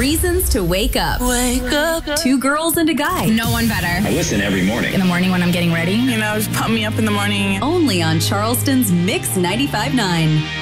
Reasons to wake up. Wake up. Two girls and a guy. No one better. I listen every morning. In the morning when I'm getting ready. You know, just pump me up in the morning. Only on Charleston's Mix 95.9.